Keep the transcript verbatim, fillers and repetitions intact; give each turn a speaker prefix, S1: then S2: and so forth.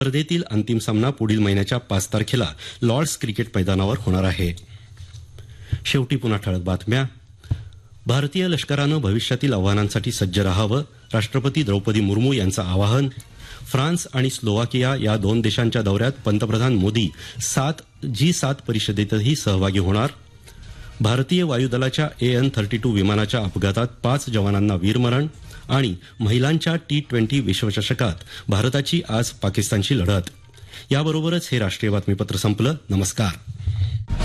S1: स्पर्धेतील अंतिम सामना पुढील महिन्याच्या पाच तारखेला लॉर्ड्स क्रिकेट मैदानावर होणार आहे. शेवटी पुन्हा ठळक बातम्या. भारतीय लष्करानं भविष्यातील आव्हानांसाठी सज्ज राहावं, राष्ट्रपती द्रौपदी मुर्मू यांचं आवाहन. फ्रान्स आणि स्लोवाकिया या दोन देशांच्या दौऱ्यात पंतप्रधान मोदी सात जी सात परिषदेतही सहभागी होणार. भारतीय वायुदलाच्या ए एन थर्टी टू विमानाच्या अपघातात पाच जवानांना वीरमरण. आणि महिलांच्या टी ट्वेंटी विश्वचषकात भारताची आज पाकिस्तानशी लढत. याबरोबरच हे राष्ट्रीय बातमीपत्र संपलं. नमस्कार.